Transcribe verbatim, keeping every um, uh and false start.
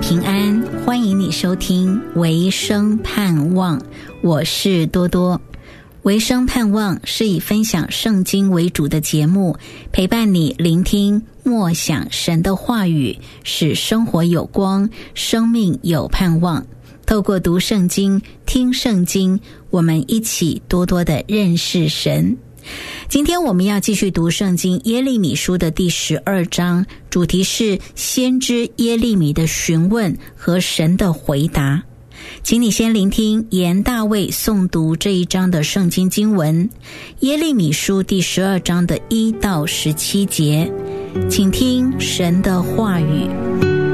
平安，欢迎你收听维生盼望，我是多多。维生盼望是以分享圣经为主的节目，陪伴你聆听默想神的话语，使生活有光，生命有盼望。透过读圣经、听圣经，我们一起多多的认识神。今天我们要继续读圣经耶利米书的第十二章，主题是先知耶利米的询问和神的回答。请你先聆听严大卫诵读这一章的圣经经文，耶利米书第十二章的一到十七节，请听神的话语。